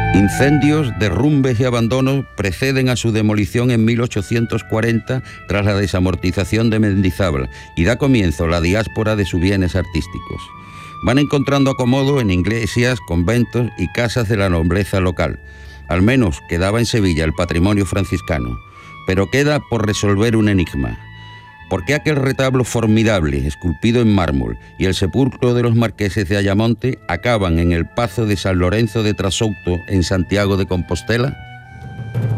Incendios, derrumbes y abandonos preceden a su demolición en 1840 tras la desamortización de Mendizábal y da comienzo la diáspora de sus bienes artísticos. Van encontrando acomodo en iglesias, conventos y casas de la nobleza local. Al menos quedaba en Sevilla el patrimonio franciscano. Pero queda por resolver un enigma. ¿Por qué aquel retablo formidable, esculpido en mármol, y el sepulcro de los marqueses de Ayamonte acaban en el Pazo de San Lorenzo de Trasouto, en Santiago de Compostela?